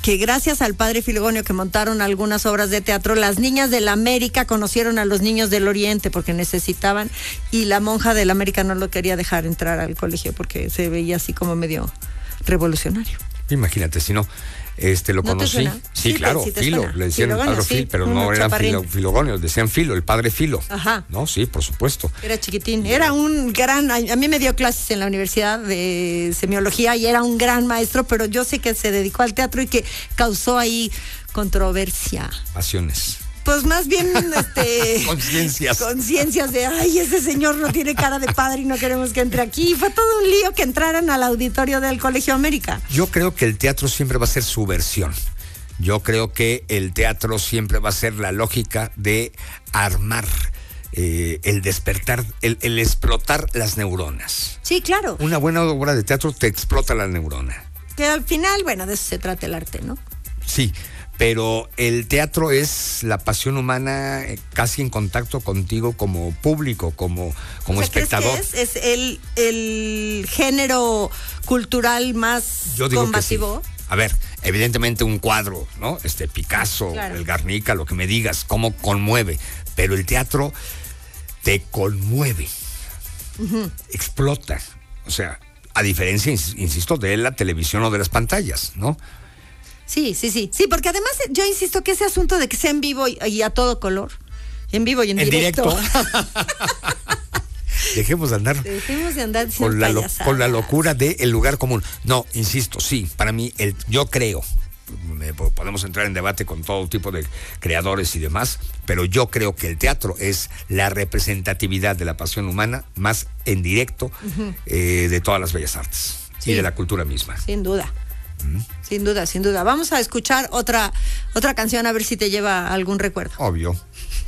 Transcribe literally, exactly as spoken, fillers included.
que gracias al padre Filogonio que montaron algunas obras de teatro, las niñas del América conocieron a los niños del Oriente porque necesitaban, y la monja del América no lo quería dejar entrar al colegio porque se veía así como medio revolucionario. Imagínate, si no, este lo ¿No te conocí. suena? Sí, Sí, claro, te- sí te Filo, suena. le decían el Filogonio, padre sí, Filo, pero uno no eran chaparrín. filo, Filogonio, decían Filo, el padre Filo. Ajá. No, sí, por supuesto. Era chiquitín, era un gran, a mí me dio clases en la universidad de semiología y era un gran maestro, pero yo sé que se dedicó al teatro y que causó ahí controversia. Pasiones. Pues más bien, este... Conciencias. Conciencias de, ay, ese señor no tiene cara de padre y no queremos que entre aquí. Y fue todo un lío que entraran al auditorio del Colegio América. Yo creo que el teatro siempre va a ser subversión. Yo creo que el teatro siempre va a ser la lógica de armar, eh, el despertar, el, el explotar las neuronas. Sí, claro. Una buena obra de teatro te explota la neurona. Que al final, bueno, de eso se trata el arte, ¿no? Sí, pero el teatro es la pasión humana eh, casi en contacto contigo como público, como, como O sea, ¿crees que espectador. es, es el, el género cultural más Yo digo combativo? que sí. A ver, evidentemente un cuadro, ¿no? Este Picasso, Claro. el Guernica, lo que me digas, cómo conmueve. Pero el teatro te conmueve, uh-huh. explota. O sea, a diferencia, insisto, de la televisión o de las pantallas, ¿no? Sí, sí, sí. Sí, porque además yo insisto que ese asunto de que sea en vivo y, y a todo color, en vivo y en, en directo. directo. Dejemos de andar, Dejemos de andar con, la lo, con la locura del lugar común. No, insisto, sí, para mí, el, yo creo, me, podemos entrar en debate con todo tipo de creadores y demás, pero yo creo que el teatro es la representatividad de la pasión humana más en directo uh-huh. eh, de todas las bellas artes sí. y de la cultura misma. Sin duda. ¿Mm? Sin duda, sin duda. Vamos a escuchar otra, otra canción a ver si te lleva algún recuerdo. Obvio.